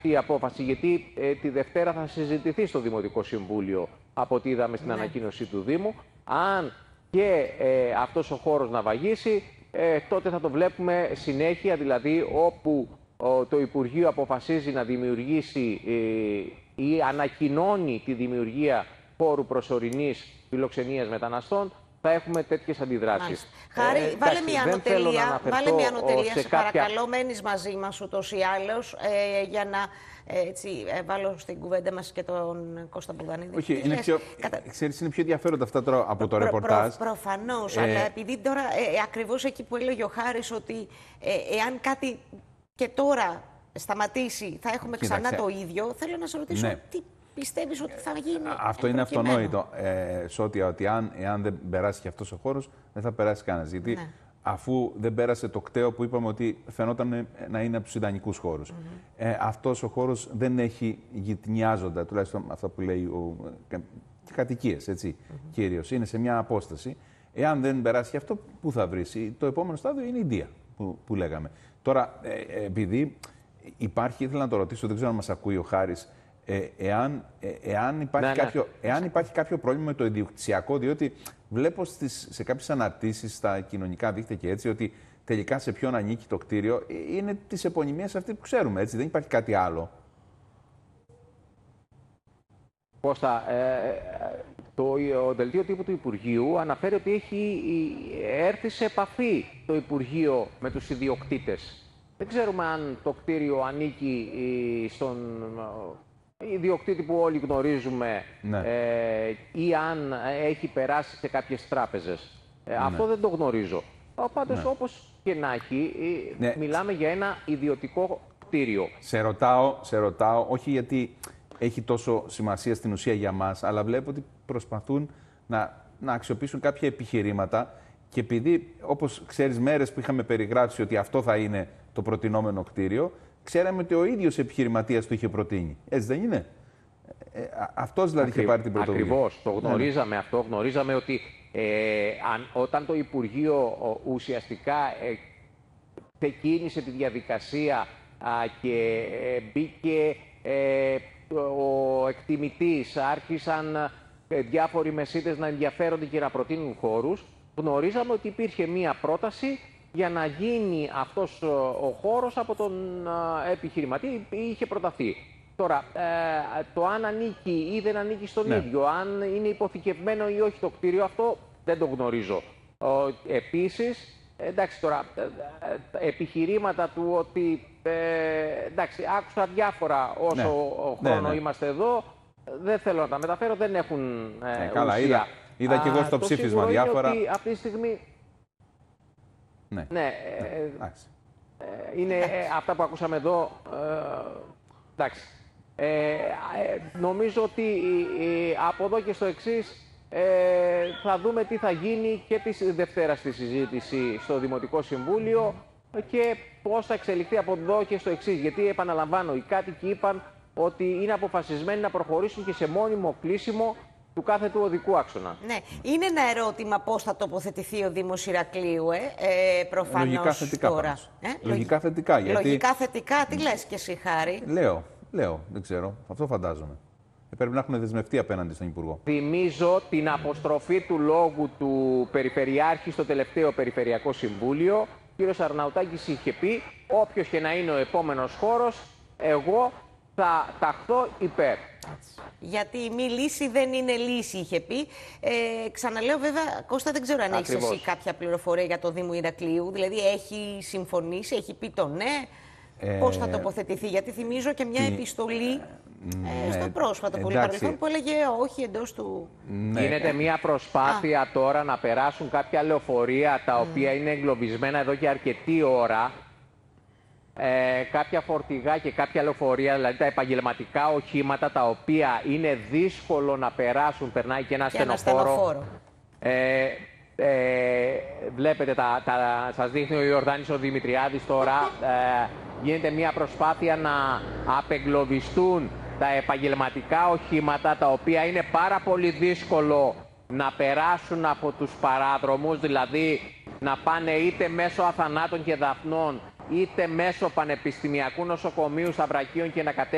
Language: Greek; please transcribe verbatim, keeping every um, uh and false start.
η απόφαση, γιατί ε, τη Δευτέρα θα συζητηθεί στο Δημοτικό Συμβούλιο, από ό,τι είδαμε στην ναι. ανακοίνωση του Δήμου. Αν και ε, αυτός ο χώρος να βαγίσει, ε, τότε θα το βλέπουμε συνέχεια, δηλαδή όπου ο, το Υπουργείο αποφασίζει να δημιουργήσει ε, ή ανακοινώνει τη δημιουργία χώρου προσωρινής φιλοξενίας μεταναστών, θα έχουμε τέτοιες αντιδράσεις. Χάρη, ε, βάλε εντάξει, μια ανωτελεία, βάλε μια ανωτελεία σε κάποια... παρακαλώ, μένεις μαζί μας ούτως ή άλλως, ε, για να ε, έτσι, ε, βάλω στην κουβέντα μας και τον Κώστα Μπογδανίδη. Όχι, είναι πιο, Κατα... ξέρεις, είναι πιο ενδιαφέροντα αυτά τώρα από το προ, ρεπορτάζ. Προ, προφανώς, ε... αλλά επειδή τώρα ε, ακριβώς εκεί που έλεγε ο Χάρης ότι ε, εάν κάτι και τώρα σταματήσει θα έχουμε Κοίταξε. ξανά το ίδιο, θέλω να σε ρωτήσω ναι. τι πιστεύεις ότι θα γίνει? Αυτό είναι αυτονόητο, ε, Σώτια, ότι αν, εάν δεν περάσει και αυτός ο χώρος, δεν θα περάσει κανένας. Γιατί ναι. αφού δεν πέρασε το κτέο που είπαμε ότι φαινόταν να είναι από τους ιδανικούς χώρους. Mm-hmm. ε, αυτός ο χώρος δεν έχει γυτνιάζοντα, τουλάχιστον αυτά που λέει ο, και κατοικίες, έτσι, mm-hmm. κυρίως. Είναι σε μια απόσταση. Εάν δεν περάσει και αυτό, πού θα βρει? Το επόμενο στάδιο είναι η Ινδία, που, που λέγαμε. Τώρα, ε, επειδή υπάρχει, ήθελα να το ρωτήσω, δεν ξέρω αν μας ακούει ο Χάρης, Ε, εάν, ε, εάν, υπάρχει ναι, κάποιο, ναι. εάν υπάρχει κάποιο πρόβλημα με το ιδιοκτησιακό, διότι βλέπω στις, σε κάποιες αναρτήσεις στα κοινωνικά δίκτυα και έτσι, ότι τελικά σε ποιον ανήκει το κτίριο, είναι τις επωνυμίες αυτή που ξέρουμε, έτσι, δεν υπάρχει κάτι άλλο. Κώστα, ε, το ο δελτίο τύπου του Υπουργείου αναφέρει ότι έχει έρθει σε επαφή το Υπουργείο με τους ιδιοκτήτες. Δεν ξέρουμε αν το κτίριο ανήκει στον ιδιοκτήτη που όλοι γνωρίζουμε ναι. ε, ή αν έχει περάσει σε κάποιες τράπεζες. Ε, ναι. Αυτό δεν το γνωρίζω. Πάντως, ναι. όπως και να έχει, ναι. μιλάμε για ένα ιδιωτικό κτίριο. Σε ρωτάω, σε ρωτάω, όχι γιατί έχει τόσο σημασία στην ουσία για μας, αλλά βλέπω ότι προσπαθούν να, να αξιοποιήσουν κάποια επιχειρήματα και επειδή, όπως ξέρεις, μέρες που είχαμε περιγράψει ότι αυτό θα είναι το προτινόμενο κτίριο, ξέραμε ότι ο ίδιος επιχειρηματίας το είχε προτείνει. Έτσι δεν είναι? Ε, αυτός δηλαδή Ακρι... είχε πάρει την πρωτοβουλία. Ακριβώς. Το γνωρίζαμε ναι. αυτό. Γνωρίζαμε ότι ε, αν, όταν το Υπουργείο ο, ουσιαστικά ε, ξεκίνησε τη διαδικασία α, και ε, μπήκε ε, ο εκτιμητής, άρχισαν ε, διάφοροι μεσίτες να ενδιαφέρονται και να προτείνουν χώρους, γνωρίζαμε ότι υπήρχε μία πρόταση για να γίνει αυτός ο χώρος από τον επιχειρηματή, είχε προταθεί. Τώρα, ε, το αν ανήκει ή δεν ανήκει στον ναι. ίδιο, αν είναι υποθηκευμένο ή όχι το κτίριο, αυτό δεν το γνωρίζω. Ε, επίσης, εντάξει τώρα, ε, επιχειρήματα του ότι, ε, εντάξει, άκουσα διάφορα όσο ναι. χρόνο ναι, ναι. είμαστε εδώ, δεν θέλω να τα μεταφέρω, δεν έχουν ε, ναι, καλά, ουσία. Είδα, είδα και εγώ στο ψήφισμα διάφορα. Είναι ότι αυτή τη στιγμή Ναι, ναι, ναι. Ε, είναι ε, αυτά που ακούσαμε εδώ, ε, εντάξει. Ε, ε, νομίζω ότι ε, από εδώ και στο εξής ε, θα δούμε τι θα γίνει και τη Δευτέρα στη συζήτηση στο Δημοτικό Συμβούλιο και πώς θα εξελιχθεί από εδώ και στο εξής. Γιατί, επαναλαμβάνω, οι κάτοικοι είπαν ότι είναι αποφασισμένοι να προχωρήσουν και σε μόνιμο κλείσιμο του κάθε του οδικού άξονα. Ναι. Είναι ένα ερώτημα πώς θα τοποθετηθεί ο Δήμος Ηρακλείου, ε, ε, προφανώς λογικά θετικά τώρα. Ε? Λογικά θετικά. Γιατί... Λογικά θετικά, τι λες και εσύ, Χάρη? Λέω, λέω, δεν ξέρω. Αυτό φαντάζομαι. Ε, πρέπει να έχουν δεσμευτεί απέναντι στον Υπουργό. Θυμίζω την αποστροφή του λόγου του Περιφερειάρχη στο τελευταίο Περιφερειακό Συμβούλιο. Ο κύριος Αρναουτάκης είχε πει, όποιος και να είναι ο επόμενος χώρος, εγώ θα ταχθώ υπέρ. Γιατί η μη λύση δεν είναι λύση, είχε πει. Ε, ξαναλέω, βέβαια, Κώστα, δεν ξέρω αν έχεις εσύ κάποια πληροφορία για το Δήμο Ηρακλείου. Δηλαδή, έχει συμφωνήσει, έχει πει το ναι. Ε, πώς θα τοποθετηθεί? Γιατί θυμίζω και μια τι... επιστολή ε, ναι, στο πρόσφατο πολύ παρελθόν που έλεγε όχι εντός του... Ναι. Γίνεται μια προσπάθεια Α. τώρα να περάσουν κάποια λεωφορεία τα οποία mm. είναι εγκλωβισμένα εδώ και αρκετή ώρα. Ε, κάποια φορτηγά και κάποια λεωφορεία, δηλαδή τα επαγγελματικά οχήματα τα οποία είναι δύσκολο να περάσουν, περνάει και ένα και στενοφόρο. Ε, ε, βλέπετε, τα, τα, σας δείχνει ο Ιορδάνης ο Δημητριάδης τώρα, ε, γίνεται μια προσπάθεια να απεγκλωβιστούν τα επαγγελματικά οχήματα τα οποία είναι πάρα πολύ δύσκολο να περάσουν από τους παράδρομους, δηλαδή να πάνε είτε μέσω Αθανάτων και Δαφνών είτε μέσω Πανεπιστημιακού Νοσοκομείου Σταυρακίων και να κατέβουν